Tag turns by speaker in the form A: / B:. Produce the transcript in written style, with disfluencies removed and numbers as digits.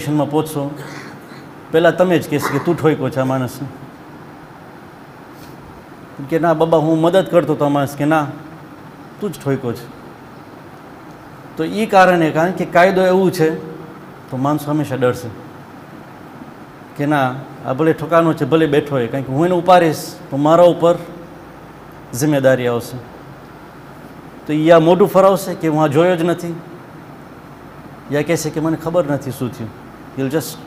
A: સ્ટેશનમાં પહોંચશો પહેલાં તમે જ કહેશો કે તું ઠોક્યો છે આ માણસને, કે ના બાબા હું મદદ કરતો તો આ માણસ કે ના તું જ ઠોક્યો છે. તો એ કારણ કે કાયદો એવું છે તો માણસો હંમેશા ડરશે કે ના આ ભલે ઠોકાનો છે ભલે બેઠો હોય, કારણ કે હું એને ઉપાડીશ તો મારા ઉપર જિમ્મેદારી આવશે. તો એ આ મોઢું ફરાવશે કે હું આ જોયો જ નથી, યા કહેશે કે મને ખબર નથી શું થયું. You just